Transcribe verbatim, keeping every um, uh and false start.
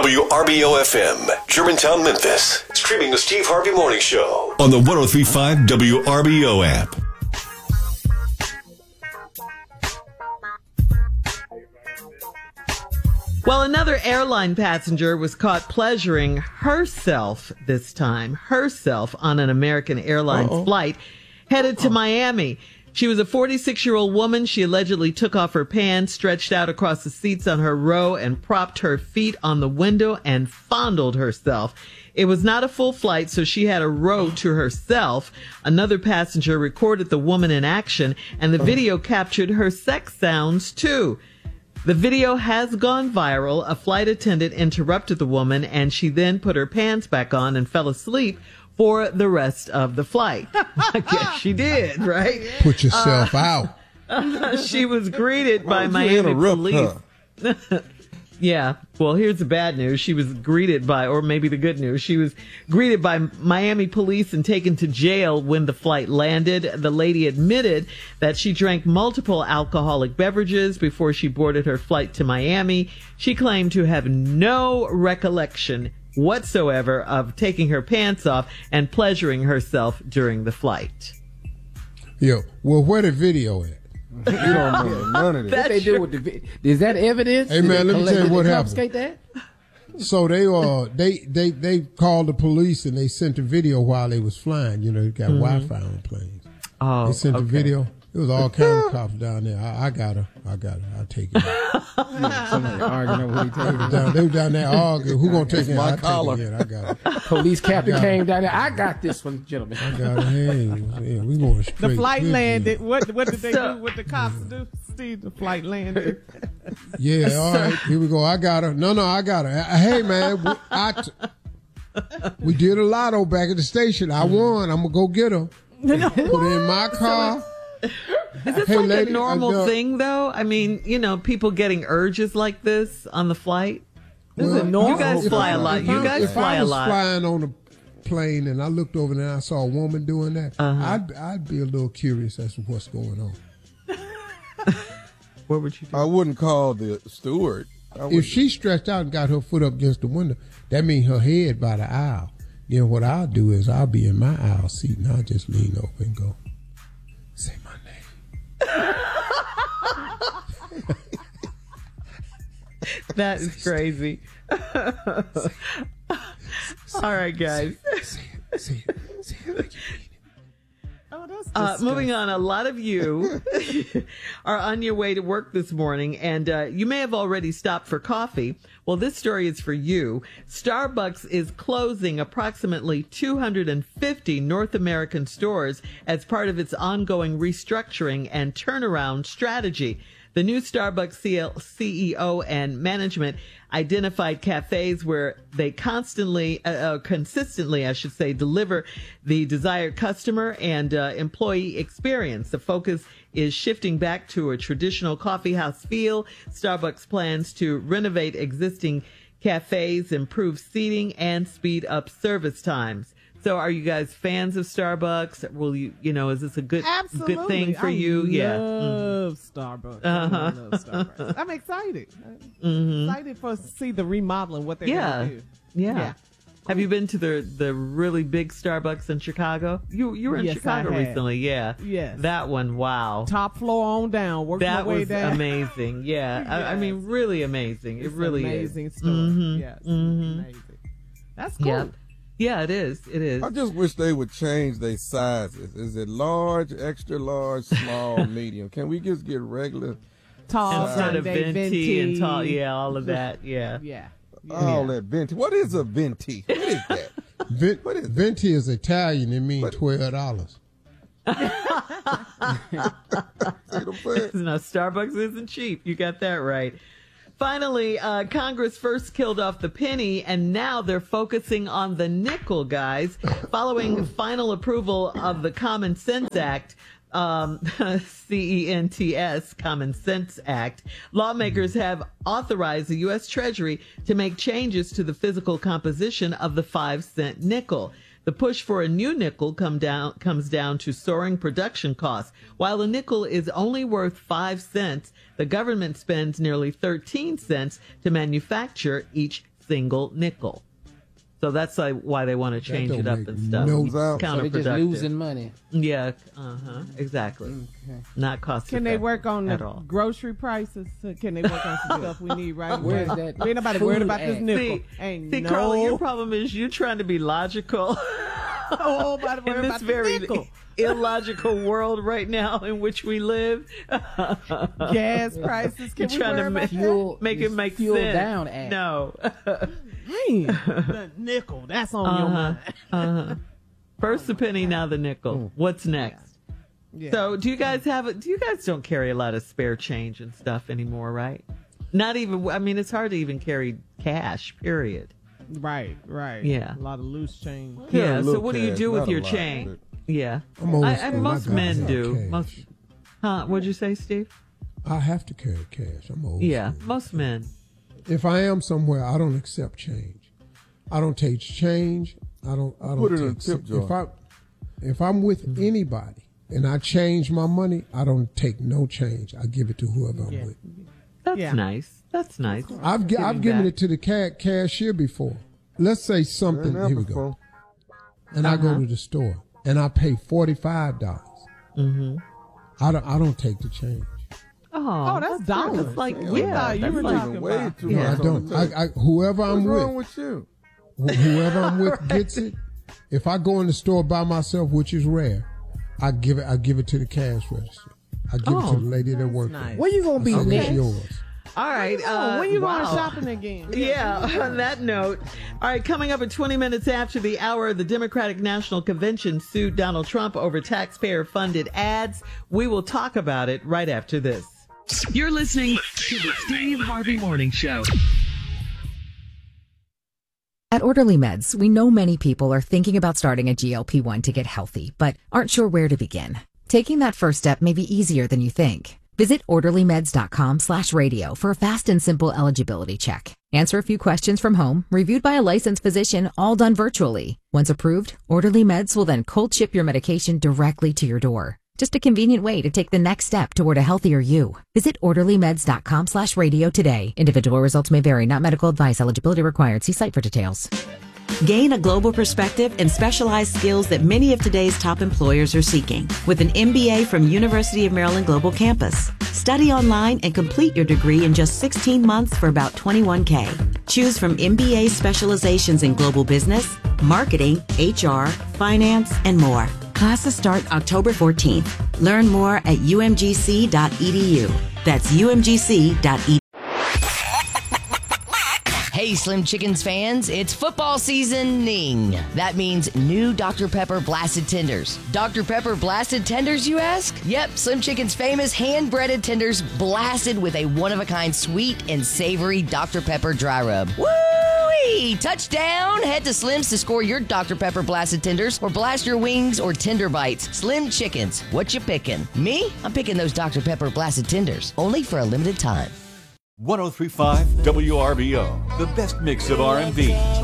W R B O F M, Germantown, Memphis. Streaming the Steve Harvey Morning Show on the one oh three point five W R B O app. Well, another airline passenger was caught pleasuring herself this time, herself on an American Airlines Uh-oh. flight headed to Miami. She was a forty-six-year-old woman. She allegedly took off her pants, stretched out across the seats on her row, and propped her feet on the window and fondled herself. It was not a full flight, so she had a row to herself. Another passenger recorded the woman in action, and the video captured her sex sounds, too. The video has gone viral. A flight attendant interrupted the woman, and she then put her pants back on and fell asleep for the rest of the flight. I guess she did, right? Put yourself uh, out. Uh, she was greeted by Miami police. Yeah. Well, here's the bad news. She was greeted by, or maybe the good news, she was greeted by Miami police and taken to jail when the flight landed. The lady admitted that she drank multiple alcoholic beverages before she boarded her flight to Miami. She claimed to have no recollection whatsoever of taking her pants off and pleasuring herself during the flight. Yo, well, where the video at? You don't know none of this. What they do with the vi- Is that evidence? Hey, man, let me tell you what happened. That? So they uh they, they they called the police and they sent the video while they was flying. You know, they got mm-hmm. Wi-Fi on planes. Oh, they sent okay. the video. It was all kind of cops down there. I, I got her. I got her. I'll take it. Yeah, somebody arguing over who he taking. Down, they were down there arguing. Who gonna take it? My I collar. Take it. I got it. Police captain came down there. I got this one, gentlemen. I got it. Hey, yeah, we going straight. The flight Good landed. deal. What what did they So, do? What the cops do? Steve, the flight landed. Yeah, all right. Here we go. I got her. No, no, I got her. Hey, man, we, I t- we did a lotto back at the station. I won. I'm gonna go get her. Put her in my car. Is this Hey, like lady, a normal uh, thing, though? I mean, you know, people getting urges like this on the flight? This Well, is normal. You guys if fly I- a lot. if You I- guys if fly I a was lot. flying on a plane and I looked over there and I saw a woman doing that, Uh-huh. I'd I'd be a little curious as to what's going on. What would you do? I wouldn't call the steward. If she stretched out and got her foot up against the window, that means her head by the aisle. Then what I'll do is I'll be in my aisle seat and I'll just lean over and go, say my name. That is crazy. All right, guys. Say it, say it, say it like you mean it. Oh, that's Uh, moving on, a lot of you are on your way to work this morning, and uh, you may have already stopped for coffee. Well, this story is for you. Starbucks is closing approximately two hundred fifty North American stores as part of its ongoing restructuring and turnaround strategy. The new Starbucks C E O and management identified cafes where they constantly, uh, uh, consistently, I should say, deliver the desired customer and uh, employee experience. The focus is shifting back to a traditional coffee house feel. Starbucks plans to renovate existing cafes, improve seating, and speed up service times. So are you guys fans of Starbucks? Will you, you know, is this a good Absolutely. good thing for I you? love Yeah. Starbucks. Uh-huh. I love Starbucks. I'm excited. Mm-hmm. Excited for to see the remodeling, what they're Yeah. going to do. Yeah. Yeah. Have you been to the the really big Starbucks in Chicago? You you were in Yes, Chicago I have. recently, yeah. Yes. That one, wow. Top floor on down. Work That my way was down. amazing. Yeah. I, I mean, Yes. really amazing. It It's really an amazing is. store. Mhm. Yes. it's Mhm. Amazing. That's cool. Yeah. Yeah, it is. It is. I just wish they would change their sizes. Is it large, extra large, small, medium? Can we just get regular? Tall, Instead of Sunday, venti, and tall, venti. yeah, all of that, yeah. Yeah. All that venti. What is a venti? What is that? Vent, What is- Venti is Italian. It means What- twelve dollars. See what I'm saying? No, Starbucks isn't cheap. You got that right. Finally, uh, Congress first killed off the penny, and now they're focusing on the nickel, guys. Following final approval of the Common Sense Act, um, C E N T S, Common Sense Act, lawmakers have authorized the U S Treasury to make changes to the physical composition of the five cent nickel. The push for a new nickel come down, comes down to soaring production costs. While the nickel is only worth five cents, the government spends nearly thirteen cents to manufacture each single nickel. So that's like why they want to change don't it up make and stuff. no It's sense. So they're just counterproductive. losing money. Yeah, uh huh, exactly. Okay. Not cost. Can they work on at the all? grocery prices? Uh, Can they work on some stuff we need right away? Where's that Ain't nobody worried food about this at? nickel. See, Ain't see no. Carla, your problem is you're trying to be logical. Oh, nobody in worried this about the very nickel. illogical world right now in which we live. Gas prices. Can You're we trying worry to about make, that? Fuel- make it it's make fuel sense. down act. No. Dang, the nickel. That's on your Uh-huh. mind. Uh-huh. First the penny, now the nickel. What's next? Yeah. So, do you guys have a, do you guys don't carry a lot of spare change and stuff anymore, right? Not even, I mean, it's hard to even carry cash, period. Right, right. Yeah. A lot of loose change. Yeah, Yeah, a so little what do you cash, do with not a your lot, chain? but- Yeah. I'm old I, school. I, My most God, men I do. cash. Most, huh? What'd you say, Steve? I have to carry cash. I'm old. Yeah, school. most men. If I am somewhere, I don't accept change. I don't take change. I don't. I don't Put it take in a tip If jar. I, if I'm with anybody and I change my money, I don't take no change. I give it to whoever I'm Yeah. with. That's Yeah. nice. That's nice. I've gi- I've given back. it to the ca- cashier before. Let's say something. Been there Here we before. go. And I go Uh-huh. to the store and I pay forty five dollars. Mm-hmm. I don't. I don't take the change. Oh, Oh, that's dollars. That's like, We yeah, thought you that's were like, talking way about- too Yeah. I much on don't. the table. I, I whoever I'm What's with. wrong with you? Wh- whoever I'm with gets it. If I go in the store by myself, which is rare, I give it. I give it to the cash register. I give it Oh, to the lady that works nice. there. Where you gonna be I say, next? it's yours. all right. Oh, Uh, when you wow. going shopping again? Yeah, on that note. All right, coming up at twenty minutes after the hour, the Democratic National Convention sued Donald Trump over taxpayer-funded ads. We will talk about it right after this. You're listening to the Steve Harvey Morning Show. At Orderly Meds, we know many people are thinking about starting a G L P one to get healthy, but aren't sure where to begin. Taking that first step may be easier than you think. Visit orderlymeds.com slash radio for a fast and simple eligibility check. Answer a few questions from home, reviewed by a licensed physician, all done virtually. Once approved, Orderly Meds will then cold ship your medication directly to your door. Just a convenient way to take the next step toward a healthier you. Visit orderlymeds.com slash radio today. Individual results may vary, not medical advice. Eligibility required. See site for details. Gain a global perspective and specialized skills that many of today's top employers are seeking with an M B A from University of Maryland Global Campus. Study online and complete your degree in just sixteen months for about twenty-one K. Choose from M B A specializations in global business, marketing, H R, finance, and more. Classes start October fourteenth. Learn more at u m g c dot e d u. That's u m g c dot e d u. Hey, Slim Chickens fans, it's football seasoning. That means new Doctor Pepper Blasted Tenders. Doctor Pepper Blasted Tenders, you ask? Yep, Slim Chicken's famous hand-breaded tenders blasted with a one-of-a-kind sweet and savory Doctor Pepper dry rub. Woo-wee! Touchdown! Head to Slim's to score your Doctor Pepper Blasted Tenders or blast your wings or tender bites. Slim Chickens, what you picking? Me? I'm picking those Doctor Pepper Blasted Tenders, only for a limited time. one oh three point five W R B O, the best mix of R and B,